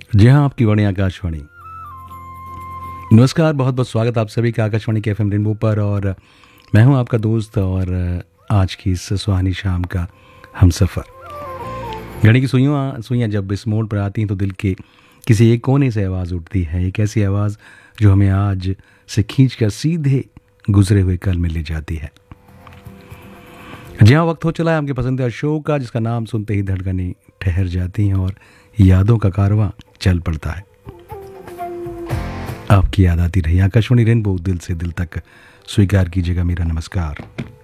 जी हाँ, आपकी वाणी आकाशवाणी। नमस्कार, बहुत बहुत स्वागत आप सभी का आकाशवाणी के एफएम रेनबो पर। और मैं हूँ आपका दोस्त और आज की इस सुहानी शाम का हमसफ़र। घड़ी की सुइयाँ सुइयाँ जब इस मोड़ पर आती हैं तो दिल के किसी एक कोने से आवाज़ उठती है, एक ऐसी आवाज़ जो हमें आज से खींच कर सीधे गुजरे हुए कल में ले जाती है। जी हाँ, वक्त हो चला है आपके पसंदीदा शो का, जिसका नाम सुनते ही धड़कनें ठहर जाती हैं और यादों का कारवां चल पड़ता है। आपकी याद आती रही। आकाशवाणी रेनबो, दिल से दिल तक। स्वीकार कीजिएगा मेरा नमस्कार।